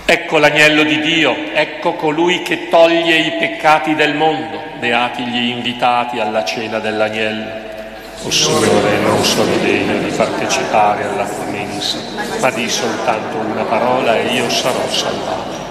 Ecco l'agnello di Dio, ecco colui che toglie i peccati del mondo. Beati gli invitati alla cena dell'agnello. O Signore, non sono degno di partecipare alla tua mensa, ma di soltanto una parola e io sarò salvato.